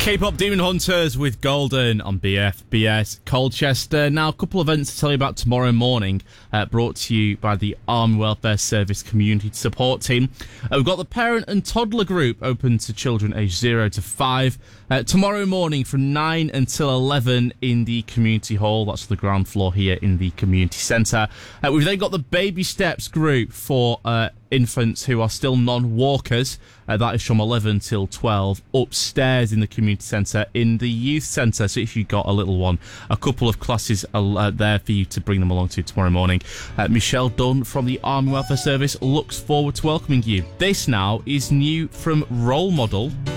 K-pop Demon Hunters with Golden on BFBS Colchester. Now, a couple of events to tell you about tomorrow morning, brought to you by the Army Welfare Service Community Support Team. We've got the parent and toddler group open to children aged 0 to 5. Tomorrow morning from 9 until 11 in the community hall. That's the ground floor here in the community centre. We've then got the Baby Steps group for infants who are still non-walkers. That is from 11 till 12 upstairs in the community centre in the youth centre. So if you've got a little one, a couple of classes are there for you to bring them along to tomorrow morning. Michelle Dunn from the Army Welfare Service looks forward to welcoming you. This now is new from Role Model.